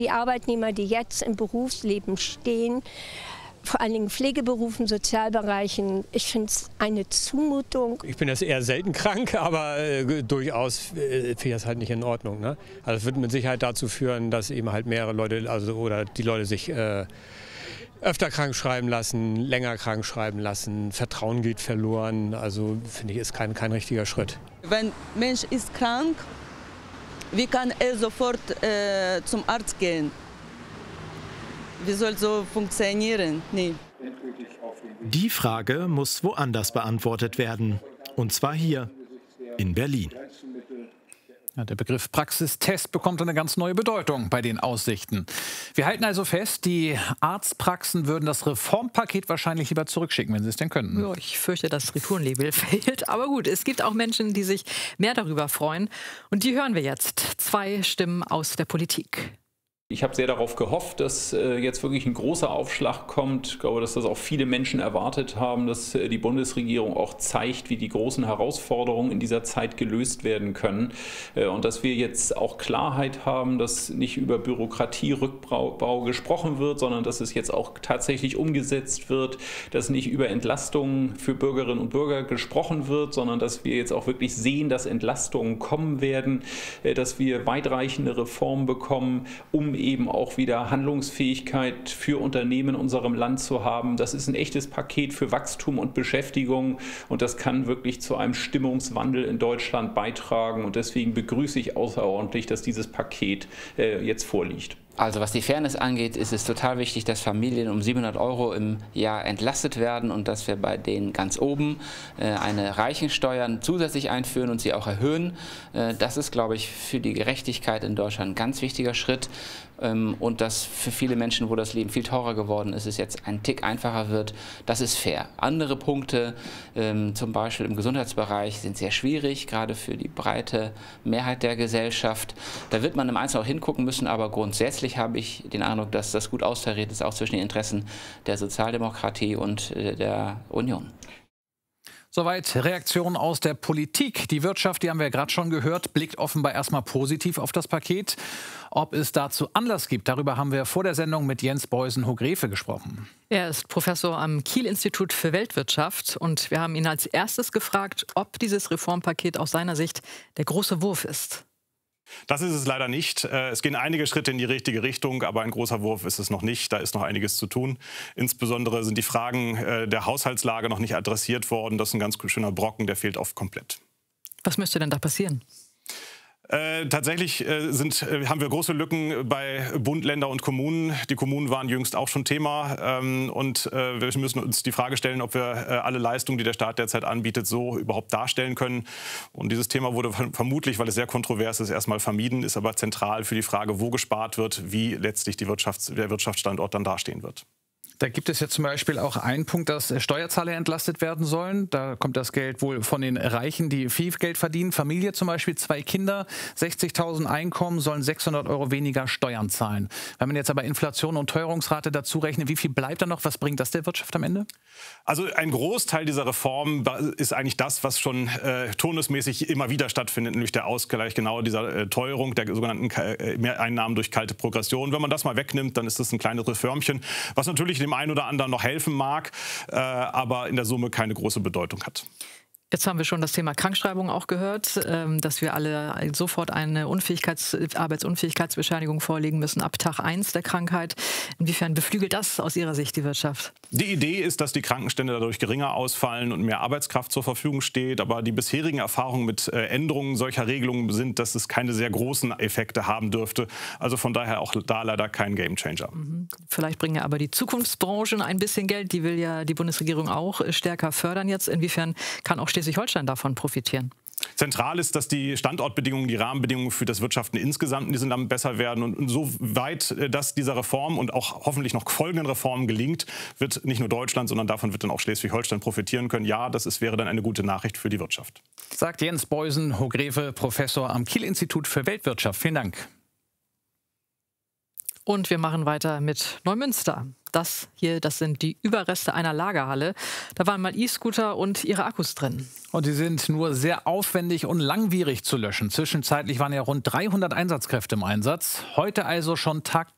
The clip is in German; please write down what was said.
Die Arbeitnehmer, die jetzt im Berufsleben stehen, vor allen Dingen Pflegeberufen, Sozialbereichen, ich finde es eine Zumutung. Ich bin jetzt eher selten krank, aber durchaus finde ich das halt nicht in Ordnung. Ne? Also es wird mit Sicherheit dazu führen, dass eben halt mehrere Leute, oder die Leute sich öfter krank schreiben lassen, länger krank schreiben lassen, Vertrauen geht verloren. Also finde ich, ist kein richtiger Schritt. Wenn ein Mensch ist krank, wie kann er sofort zum Arzt gehen? Wie soll so funktionieren? Nee. Die Frage muss woanders beantwortet werden. Und zwar hier, in Berlin. Ja, der Begriff Praxistest bekommt eine ganz neue Bedeutung bei den Aussichten. Wir halten also fest, die Arztpraxen würden das Reformpaket wahrscheinlich lieber zurückschicken, wenn sie es denn könnten. Ja, ich fürchte, das Retourenlabel fehlt. Aber gut, es gibt auch Menschen, die sich mehr darüber freuen. Und die hören wir jetzt. 2 Stimmen aus der Politik. Ich habe sehr darauf gehofft, dass jetzt wirklich ein großer Aufschlag kommt. Ich glaube, dass das auch viele Menschen erwartet haben, dass die Bundesregierung auch zeigt, wie die großen Herausforderungen in dieser Zeit gelöst werden können. Und dass wir jetzt auch Klarheit haben, dass nicht über Bürokratierückbau gesprochen wird, sondern dass es jetzt auch tatsächlich umgesetzt wird, dass nicht über Entlastungen für Bürgerinnen und Bürger gesprochen wird, sondern dass wir jetzt auch wirklich sehen, dass Entlastungen kommen werden, dass wir weitreichende Reformen bekommen, um eben auch wieder Handlungsfähigkeit für Unternehmen in unserem Land zu haben. Das ist ein echtes Paket für Wachstum und Beschäftigung und das kann wirklich zu einem Stimmungswandel in Deutschland beitragen und deswegen begrüße ich außerordentlich, dass dieses Paket jetzt vorliegt. Also was die Fairness angeht, ist es total wichtig, dass Familien um 700 € im Jahr entlastet werden und dass wir bei denen ganz oben eine Reichensteuer zusätzlich einführen und sie auch erhöhen. Das ist, glaube ich, für die Gerechtigkeit in Deutschland ein ganz wichtiger Schritt. Und dass für viele Menschen, wo das Leben viel teurer geworden ist, es jetzt ein Tick einfacher wird, das ist fair. Andere Punkte, zum Beispiel im Gesundheitsbereich, sind sehr schwierig, gerade für die breite Mehrheit der Gesellschaft. Da wird man im Einzelnen auch hingucken müssen, aber grundsätzlich habe ich den Eindruck, dass das gut austariert ist, auch zwischen den Interessen der Sozialdemokratie und der Union. Soweit Reaktionen aus der Politik. Die Wirtschaft, die haben wir ja gerade schon gehört, blickt offenbar erstmal positiv auf das Paket. Ob es dazu Anlass gibt, darüber haben wir vor der Sendung mit Jens Beusen-Hogrefe gesprochen. Er ist Professor am Kiel-Institut für Weltwirtschaft und wir haben ihn als erstes gefragt, ob dieses Reformpaket aus seiner Sicht der große Wurf ist. Das ist es leider nicht. Es gehen einige Schritte in die richtige Richtung, aber ein großer Wurf ist es noch nicht. Da ist noch einiges zu tun. Insbesondere sind die Fragen der Haushaltslage noch nicht adressiert worden. Das ist ein ganz schöner Brocken, der fehlt oft komplett. Was müsste denn da passieren? Tatsächlich haben wir große Lücken bei Bund, Länder und Kommunen. Die Kommunen waren jüngst auch schon Thema. Wir müssen uns die Frage stellen, ob wir alle Leistungen, die der Staat derzeit anbietet, so überhaupt darstellen können. Und dieses Thema wurde vermutlich, weil es sehr kontrovers ist, erstmal vermieden, ist aber zentral für die Frage, wo gespart wird, wie letztlich der Wirtschaftsstandort dann dastehen wird. Da gibt es jetzt zum Beispiel auch einen Punkt, dass Steuerzahler entlastet werden sollen. Da kommt das Geld wohl von den Reichen, die viel Geld verdienen. Familie zum Beispiel, 2 Kinder, 60.000 Einkommen, sollen 600 € weniger Steuern zahlen. Wenn man jetzt aber Inflation und Teuerungsrate dazu rechnet, wie viel bleibt da noch? Was bringt das der Wirtschaft am Ende? Also ein Großteil dieser Reform ist eigentlich das, was schon turnusmäßig immer wieder stattfindet, nämlich der Ausgleich genau dieser Teuerung, der sogenannten Mehreinnahmen durch kalte Progression. Wenn man das mal wegnimmt, dann ist das ein kleines Reformchen, was natürlich dem einen oder anderen noch helfen mag, aber in der Summe keine große Bedeutung hat. Jetzt haben wir schon das Thema Krankschreibung auch gehört, dass wir alle sofort eine Arbeitsunfähigkeitsbescheinigung vorlegen müssen ab Tag 1 der Krankheit. Inwiefern beflügelt das aus Ihrer Sicht die Wirtschaft? Die Idee ist, dass die Krankenstände dadurch geringer ausfallen und mehr Arbeitskraft zur Verfügung steht. Aber die bisherigen Erfahrungen mit Änderungen solcher Regelungen sind, dass es keine sehr großen Effekte haben dürfte. Also von daher auch da leider kein Gamechanger. Vielleicht bringen ja aber die Zukunftsbranchen ein bisschen Geld. Die will ja die Bundesregierung auch stärker fördern jetzt. Inwiefern kann auch Schleswig-Holstein davon profitieren? Zentral ist, dass die Standortbedingungen, die Rahmenbedingungen für das Wirtschaften insgesamt in diesem Land besser werden. Und soweit das dieser Reform und auch hoffentlich noch folgenden Reformen gelingt, wird nicht nur Deutschland, sondern davon wird dann auch Schleswig-Holstein profitieren können. Ja, wäre dann eine gute Nachricht für die Wirtschaft. Sagt Jens Beusen-Hogrefe, Professor am Kiel-Institut für Weltwirtschaft. Vielen Dank. Und wir machen weiter mit Neumünster. Das sind die Überreste einer Lagerhalle. Da waren mal E-Scooter und ihre Akkus drin. Und die sind nur sehr aufwendig und langwierig zu löschen. Zwischenzeitlich waren ja rund 300 Einsatzkräfte im Einsatz. Heute also schon Tag